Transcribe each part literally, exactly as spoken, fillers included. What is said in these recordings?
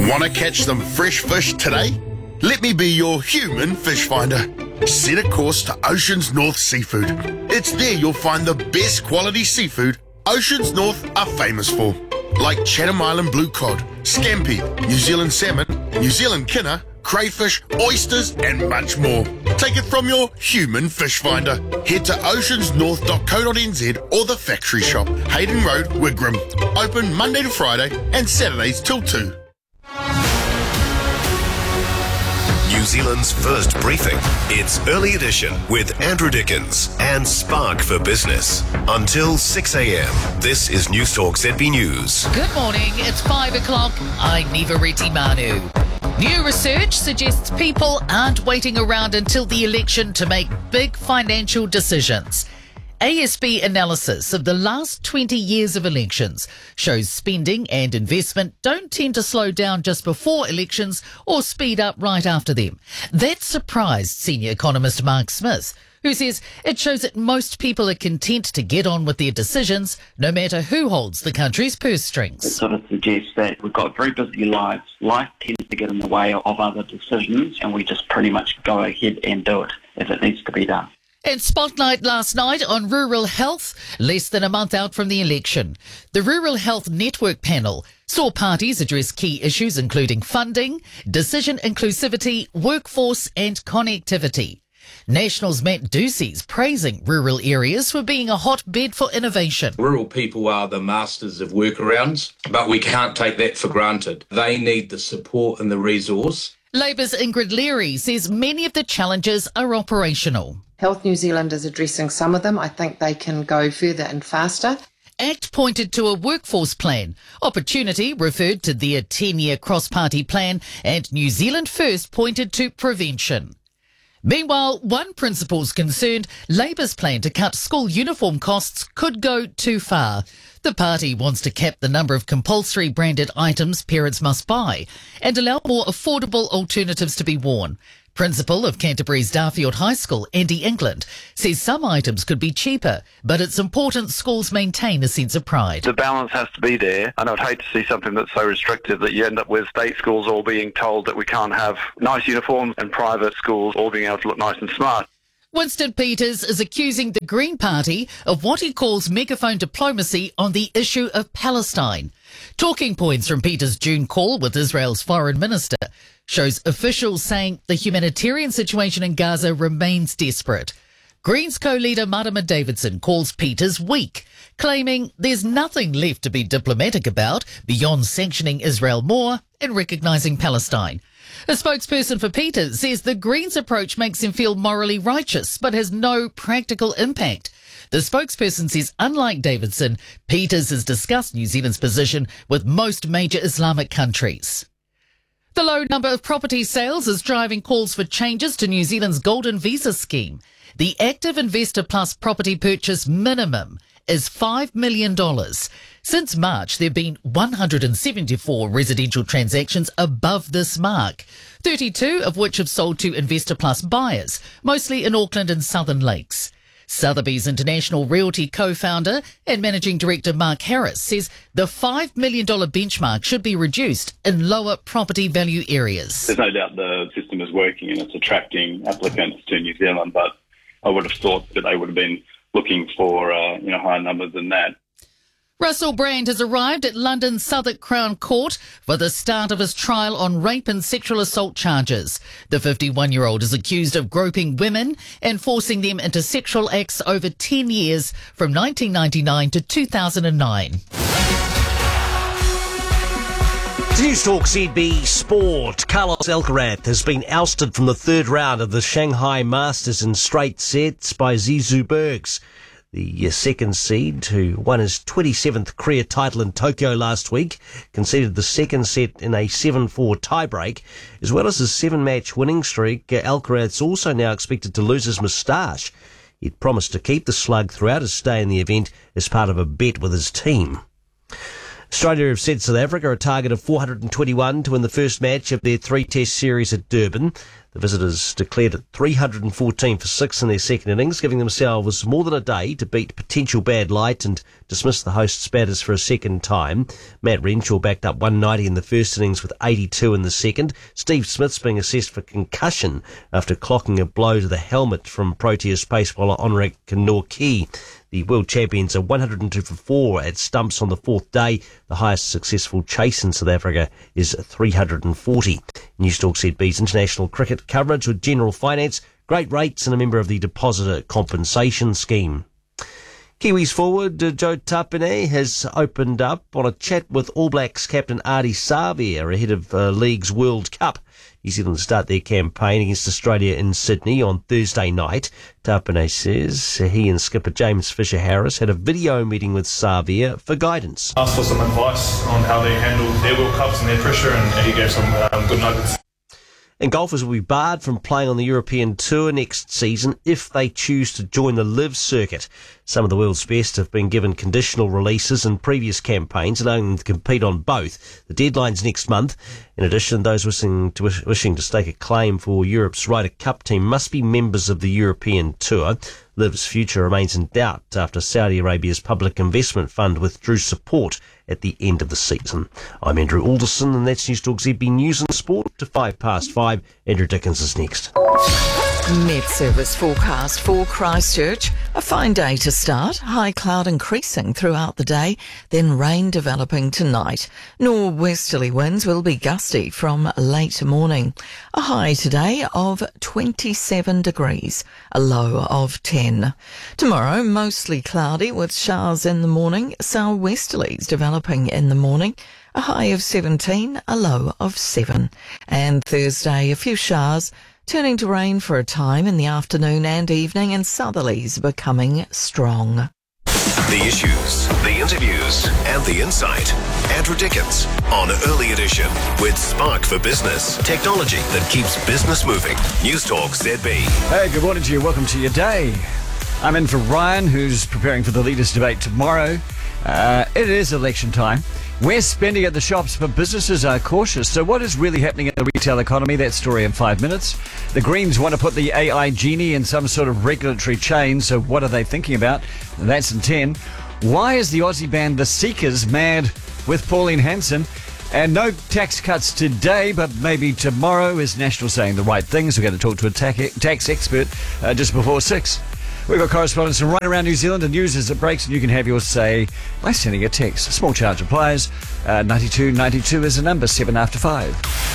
Want to catch some fresh fish today? Let me be your human fish finder. Set a course to Oceans North Seafood. It's there you'll find the best quality seafood Oceans North are famous for, like Chatham Island blue cod, scampi, New Zealand salmon, New Zealand kinner, crayfish, oysters and much more. Take it from your human fish finder. Head to oceans north dot co dot n z or the factory shop, Hayden Road, Wigram. Open Monday to Friday and Saturdays till two. New Zealand's first briefing. It's Early Edition with Andrew Dickens and Spark for Business. Until six a.m. This is Newstalk Z B News. Good morning, it's five o'clock. I'm Niva Reti-Manu. New research suggests people aren't waiting around until the election to make big financial decisions. A S B analysis of the last twenty years of elections shows spending and investment don't tend to slow down just before elections or speed up right after them. That surprised senior economist Mark Smith, who says it shows that most people are content to get on with their decisions, no matter who holds the country's purse strings. It sort of suggests that we've got very busy lives. Life tends to get in the way of other decisions, and we just pretty much go ahead and do it if it needs to be done. And Spotlight last night on rural health, less than a month out from the election. The Rural Health Network panel saw parties address key issues including funding, decision inclusivity, workforce and connectivity. National's Matt Ducey's praising rural areas for being a hotbed for innovation. Rural people are the masters of workarounds, but we can't take that for granted. They need the support and the resource. Labour's Ingrid Leary says many of the challenges are operational. Health New Zealand is addressing some of them. I think they can go further and faster. ACT pointed to a workforce plan. Opportunity referred to their ten-year cross-party plan, and New Zealand First pointed to prevention. Meanwhile, one principal's concerned Labour's plan to cut school uniform costs could go too far. The party wants to cap the number of compulsory branded items parents must buy and allow more affordable alternatives to be worn. Principal of Canterbury's Darfield High School, Andy England, says some items could be cheaper, but it's important schools maintain a sense of pride. The balance has to be there, and I'd hate to see something that's so restrictive that you end up with state schools all being told that we can't have nice uniforms and private schools all being able to look nice and smart. Winston Peters is accusing the Green Party of what he calls megaphone diplomacy on the issue of Palestine. Talking points from Peters' June call with Israel's foreign minister shows officials saying the humanitarian situation in Gaza remains desperate. Greens co-leader Marama Davidson calls Peters weak, claiming there's nothing left to be diplomatic about beyond sanctioning Israel more and recognising Palestine. A spokesperson for Peters says the Greens' approach makes him feel morally righteous but has no practical impact. The spokesperson says, unlike Davidson, Peters has discussed New Zealand's position with most major Islamic countries. The low number of property sales is driving calls for changes to New Zealand's Golden Visa scheme. The Active Investor Plus property purchase minimum is five million dollars. Since March, there have been one hundred seventy-four residential transactions above this mark, thirty-two of which have sold to Investor Plus buyers, mostly in Auckland and Southern Lakes. Sotheby's International Realty co-founder and managing director Mark Harris says the five million dollars benchmark should be reduced in lower property value areas. There's no doubt the system is working and it's attracting applicants to New Zealand, but I would have thought that they would have been looking for uh, you know higher numbers than that. Russell Brand has arrived at London's Southwark Crown Court for the start of his trial on rape and sexual assault charges. The fifty-one-year-old is accused of groping women and forcing them into sexual acts over ten years from nineteen ninety-nine to two thousand nine. Newstalk Z B Sport. Carlos Alcaraz has been ousted from the third round of the Shanghai Masters in straight sets by Zizou Bergs. The second seed, who won his twenty-seventh career title in Tokyo last week, conceded the second set in a seven four tiebreak. As well as his seven-match winning streak, Alcaraz also now expected to lose his moustache. He'd promised to keep the slug throughout his stay in the event as part of a bet with his team. Australia have set South Africa a target of four hundred twenty-one to win the first match of their three-test series at Durban. The visitors declared it three hundred fourteen for six in their second innings, giving themselves more than a day to beat potential bad light and dismiss the hosts' batters for a second time. Matt Renshaw backed up one ninety in the first innings with eighty-two in the second. Steve Smith's being assessed for concussion after clocking a blow to the helmet from Proteas pace bowler Anrich Nortje. The world champions are one hundred two for four at stumps on the fourth day. The highest successful chase in South Africa is three hundred forty. Newstalk Z B's international cricket coverage with General Finance, great rates and a member of the Depositor Compensation Scheme. Kiwis forward uh, Joe Tapine has opened up on a chat with All Blacks captain Ardie Savea ahead of uh, League's World Cup. New Zealand start their campaign against Australia in Sydney on Thursday night. Tapine says he and skipper James Fisher-Harris had a video meeting with Savea for guidance. Asked for some advice on how they handle their World Cups and their pressure, and he gave some um, good nuggets. And golfers will be barred from playing on the European Tour next season if they choose to join the Live circuit. Some of the world's best have been given conditional releases in previous campaigns, allowing them to compete on both. The deadline's next month. In addition, those wishing to, wishing to stake a claim for Europe's Ryder Cup team must be members of the European Tour. Live's future remains in doubt after Saudi Arabia's public investment fund withdrew support at the end of the season. I'm Andrew Alderson, and that's Newstalk Z B News and Sport to five past five. Andrew Dickens is next. Met Service forecast for Christchurch. A fine day to start. High cloud increasing throughout the day, then rain developing tonight. Norwesterly winds will be gusty from late morning. A high today of twenty-seven degrees, a low of ten. Tomorrow, mostly cloudy with showers in the morning, southwesterlies developing in the morning. A high of seventeen, a low of seven. And Thursday, a few showers, turning to rain for a time in the afternoon and evening, and southerlies becoming strong. The issues, the interviews, and the insight. Andrew Dickens on Early Edition with Spark for Business. Technology that keeps business moving. Newstalk Z B. Hey, good morning to you. Welcome to your day. I'm in for Ryan, who's preparing for the Leaders' Debate tomorrow. Uh, it is election time. We're spending at the shops, but businesses are cautious. So what is really happening in the retail economy? That story in five minutes. The Greens want to put the A I genie in some sort of regulatory chain. So what are they thinking about? That's in ten. Why is the Aussie band The Seekers mad with Pauline Hanson? And no tax cuts today, but maybe tomorrow. Is National saying the right things? We're going to talk to a tax, tax expert uh, just before six. We've got correspondents from right around New Zealand and news as it breaks, and you can have your say by sending a text. A small charge applies. Uh, ninety-two ninety-two is the number, seven after five.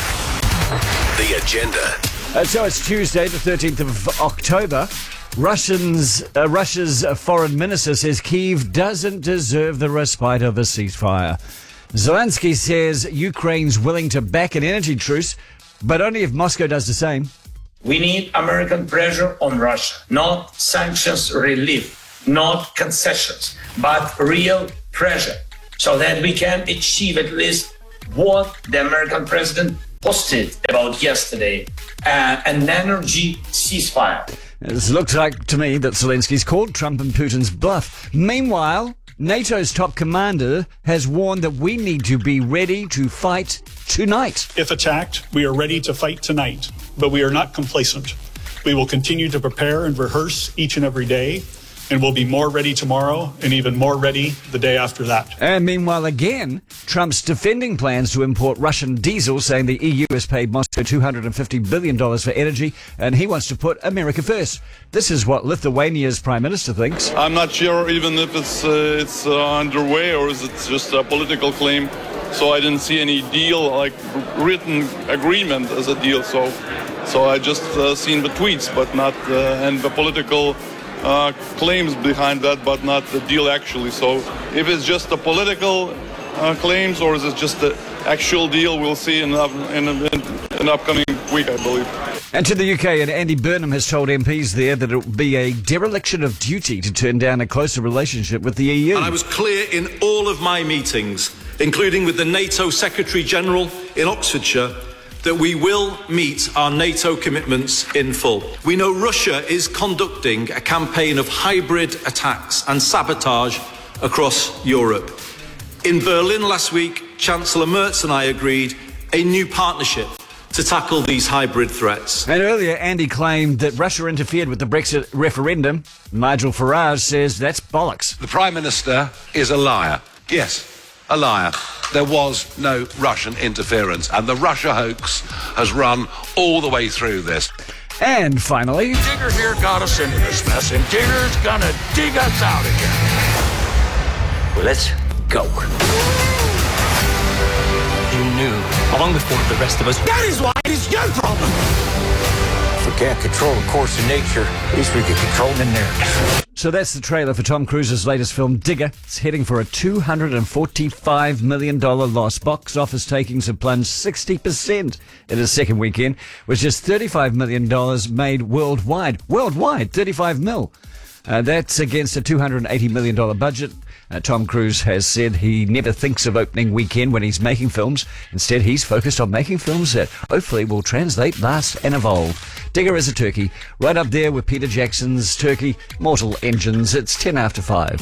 The agenda. Uh, so it's Tuesday, the thirteenth of October. Russians, uh, Russia's foreign minister says Kyiv doesn't deserve the respite of a ceasefire. Zelensky says Ukraine's willing to back an energy truce, but only if Moscow does the same. We need American pressure on Russia, not sanctions relief, not concessions, but real pressure, so that we can achieve at least what the American president posted about yesterday, uh, an energy ceasefire. It looks like to me that Zelensky's called Trump and Putin's bluff. Meanwhile, NATO's top commander has warned that we need to be ready to fight tonight. If attacked, we are ready to fight tonight, but we are not complacent. We will continue to prepare and rehearse each and every day, and we'll be more ready tomorrow and even more ready the day after that. And meanwhile, again, Trump's defending plans to import Russian diesel, saying the E U has paid Moscow two hundred fifty billion dollars for energy, and he wants to put America first. This is what Lithuania's prime minister thinks. I'm not sure even if it's uh, it's uh, underway or is it just a political claim. So I didn't see any deal, like written agreement as a deal. So, so I just uh, seen the tweets, but not uh, and the political uh, claims behind that, but not the deal actually. So if it's just the political uh, claims or is it just the actual deal, we'll see in in, in, in upcoming week, I believe. And to the U K, and Andy Burnham has told M Ps there that it will be a dereliction of duty to turn down a closer relationship with the E U. And I was clear in all of my meetings, including with the NATO Secretary-General in Oxfordshire, that we will meet our NATO commitments in full. We know Russia is conducting a campaign of hybrid attacks and sabotage across Europe. In Berlin last week, Chancellor Merz and I agreed a new partnership to tackle these hybrid threats. And earlier, Andy claimed that Russia interfered with the Brexit referendum. Nigel Farage says that's bollocks. The Prime Minister is a liar. Yes, a liar. There was no Russian interference, and the Russia hoax has run all the way through this. And finally, Digger here got us into this mess, and Digger's gonna dig us out of here. Well, let's go. You knew, long before the rest of us, that is why it is your problem. If we can't control the course of nature, at least we can control the narrative. So that's the trailer for Tom Cruise's latest film, Digger. It's heading for a two hundred forty-five million dollars loss. Box office takings have plunged sixty percent in its second weekend, with just thirty-five million dollars made worldwide. Worldwide, thirty-five mil. Uh, that's against a two hundred eighty million dollars budget. Uh, Tom Cruise has said he never thinks of opening weekend when he's making films. Instead, he's focused on making films that hopefully will translate, last and evolve. Digger is a turkey, right up there with Peter Jackson's Turkey, Mortal Engines. It's ten after five.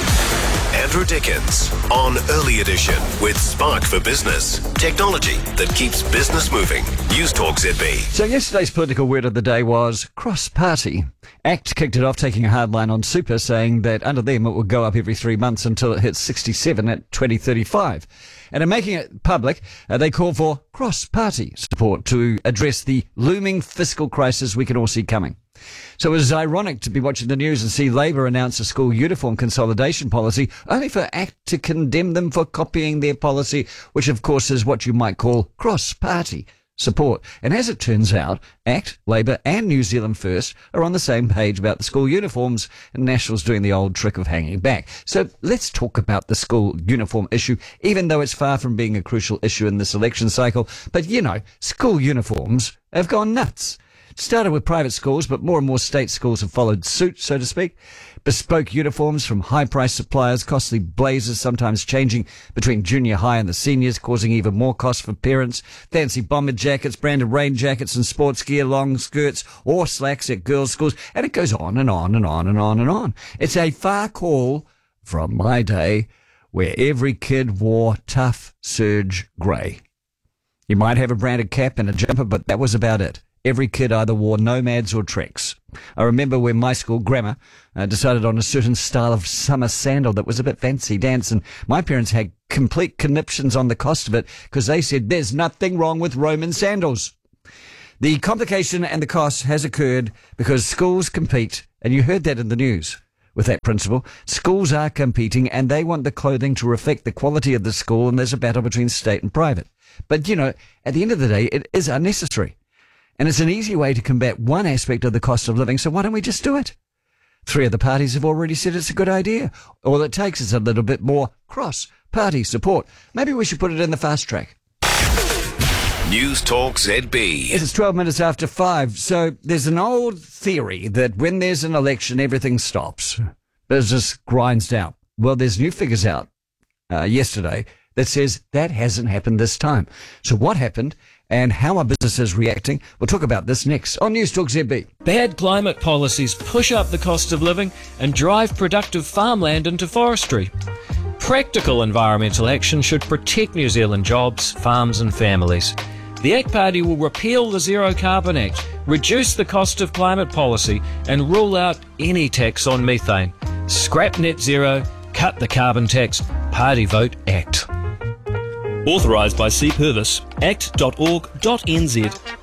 Andrew Dickens on Early Edition with Spark for Business. Technology that keeps business moving. News Talk Z B. So yesterday's political word of the day was cross-party. ACT kicked it off, taking a hard line on super, saying that under them it would go up every three months until it hits sixty-seven at twenty thirty-five. And in making it public, uh, they call for cross-party support to address the looming fiscal crisis we can all see coming. So it was ironic to be watching the news and see Labour announce a school uniform consolidation policy, only for ACT to condemn them for copying their policy, which of course is what you might call cross-party support. And as it turns out, ACT, Labour and New Zealand First are on the same page about the school uniforms, and National's doing the old trick of hanging back. So let's talk about the school uniform issue, even though it's far from being a crucial issue in this election cycle. But, you know, school uniforms have gone nuts. It started with private schools, but more and more state schools have followed suit, so to speak. Bespoke uniforms from high-priced suppliers, costly blazers, sometimes changing between junior high and the seniors, causing even more costs for parents. Fancy bomber jackets, branded rain jackets and sports gear, long skirts or slacks at girls' schools. And it goes on and on and on and on and on. It's a far call from my day where every kid wore tough serge grey. You might have a branded cap and a jumper, but that was about it. Every kid either wore Nomads or Treks. I remember when my school, Grammar, uh, decided on a certain style of summer sandal that was a bit fancy dance, and my parents had complete conniptions on the cost of it because they said there's nothing wrong with Roman sandals. The complication and the cost has occurred because schools compete, and you heard that in the news. With that principle, schools are competing and they want the clothing to reflect the quality of the school, and there's a battle between state and private. But, you know, at the end of the day, it is unnecessary. And it's an easy way to combat one aspect of the cost of living, so why don't we just do it? Three of the parties have already said it's a good idea. All it takes is a little bit more cross-party support. Maybe we should put it in the fast track. News Talk Z B. It's twelve minutes after five. So there's an old theory that when there's an election, everything stops. Business grinds down. Well, there's new figures out uh, yesterday that says that hasn't happened this time. So what happened and how are businesses reacting? We'll talk about this next on News Talk Z B. Bad climate policies push up the cost of living and drive productive farmland into forestry. Practical environmental action should protect New Zealand jobs, farms and families. The ACT Party will repeal the Zero Carbon Act, reduce the cost of climate policy and rule out any tax on methane. Scrap net zero, cut the carbon tax, party vote ACT. Authorised by C Purvis, act dot org dot n z.